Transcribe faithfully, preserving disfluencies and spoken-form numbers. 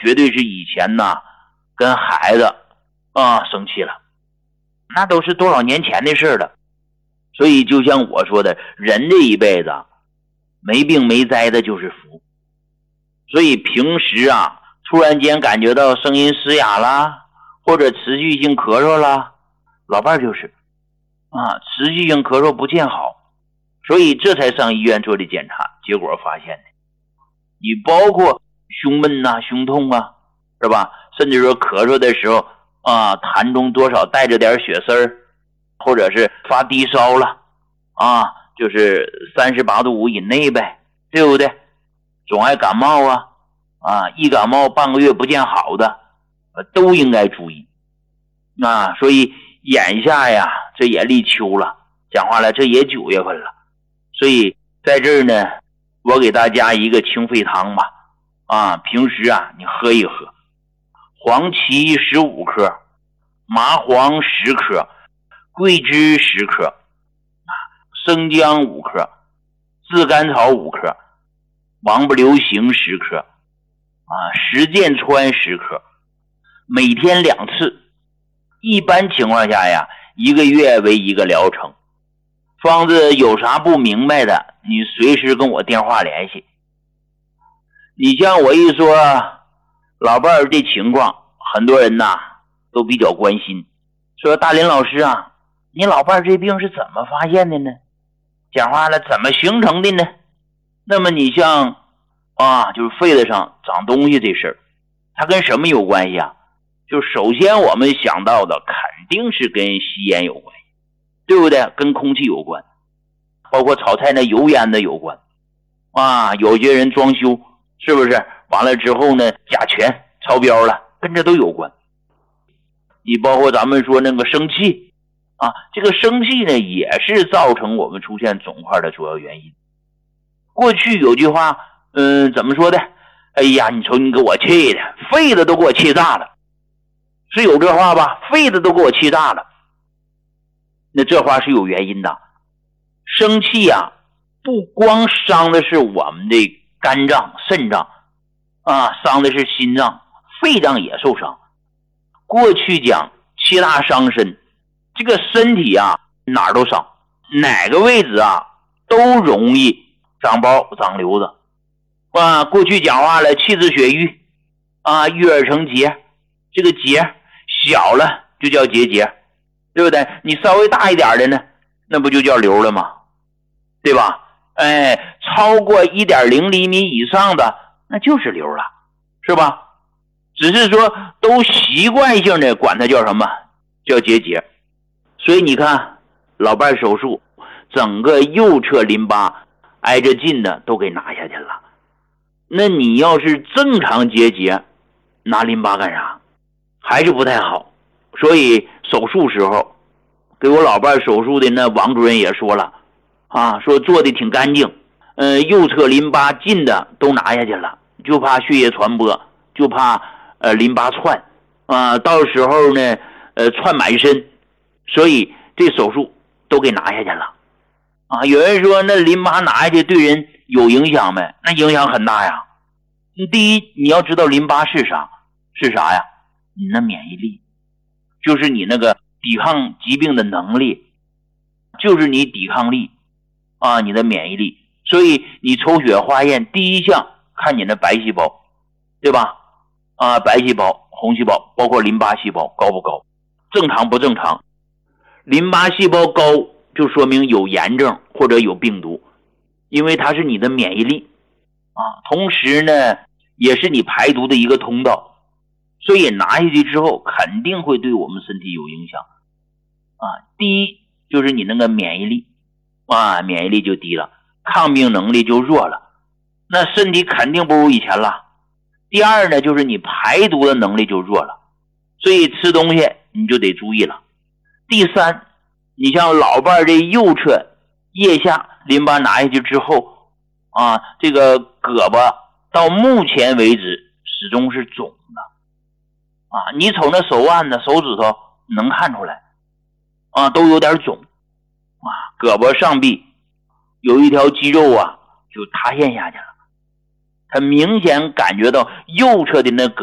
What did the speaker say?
绝对是以前呢跟孩子啊生气了，那都是多少年前的事了。所以就像我说的，人这一辈子没病没灾的就是福。所以平时啊突然间感觉到声音嘶哑啦，或者持续性咳嗽啦，老伴就是啊持续性咳嗽不见好，所以这才上医院做的检查，结果发现的你包括胸闷呐、啊、胸痛啊，是吧？甚至说咳嗽的时候啊痰中多少带着点血丝儿，或者是发低烧了啊，就是三十八度五以内呗，对不对？总爱感冒啊啊，一感冒半个月不见好的，都应该注意啊。所以眼下呀，这也立秋了，讲话了，这也九月份了，所以在这儿呢，我给大家一个清肺汤吧啊，平时啊你喝一喝，黄芪十五克，麻黄十克，桂枝十克，生姜五克，炙甘草五克，王不留行十克，啊，石剑川十克，每天两次。一般情况下呀，一个月为一个疗程。方子有啥不明白的，你随时跟我电话联系。你像我一说老伴儿这情况，很多人呐都比较关心，说大林老师啊，你老伴儿这病是怎么发现的呢？讲话了，怎么形成的呢？那么你像啊，就是肺子上长东西这事儿，它跟什么有关系啊？就首先我们想到的肯定是跟吸烟有关系，对不对？跟空气有关，包括炒菜那油烟的有关啊。有些人装修是不是完了之后呢，甲醛超标了，跟这都有关。你包括咱们说那个生气啊，这个生气呢也是造成我们出现肿块的主要原因。过去有句话嗯，怎么说的？哎呀，你瞅你给我气的，肺子都给我气炸了，是有这话吧？肺子都给我气炸了。那这话是有原因的。生气啊，不光伤的是我们的肝脏、肾脏啊，伤的是心脏、肺脏也受伤。过去讲七大伤身，这个身体啊哪儿都伤，哪个位置啊都容易长包长瘤子啊。过去讲话了，气滞血瘀啊，郁而成结，这个结小了就叫结节，对不对？你稍微大一点的呢，那不就叫瘤了吗？对吧？哎，超过 一点零 厘米以上的那就是瘤了，是吧？只是说都习惯性的管它叫什么？叫结节。所以你看老伴手术，整个右侧淋巴挨着近的都给拿下去了。那你要是正常结节，拿淋巴干啥？还是不太好。所以手术时候给我老伴手术的那王主任也说了啊，说做的挺干净，呃，右侧淋巴近的都拿下去了，就怕血液传播，就怕呃淋巴窜啊，到时候呢呃窜满身，所以这手术都给拿下去了啊。有人说那淋巴拿下去对人有影响没？那影响很大呀。第一，你要知道淋巴是啥？是啥呀？你的免疫力，就是你那个抵抗疾病的能力，就是你抵抗力啊，你的免疫力。所以你抽血化验第一项看你的白细胞，对吧？啊，白细胞、红细胞，包括淋巴细胞高不高，正常不正常？淋巴细胞高就说明有炎症或者有病毒，因为它是你的免疫力啊，同时呢也是你排毒的一个通道。所以拿下去之后肯定会对我们身体有影响啊。第一就是你那个免疫力啊，免疫力就低了，抗病能力就弱了，那身体肯定不如以前了。第二呢，就是你排毒的能力就弱了，所以吃东西你就得注意了。第三，你像老伴这右侧腋下淋巴拿下去之后啊，这个胳膊到目前为止始终是肿的啊，你瞅那手腕的手指头能看出来啊，都有点肿啊。胳膊上臂有一条肌肉啊就塌陷下去了，他明显感觉到右侧的那胳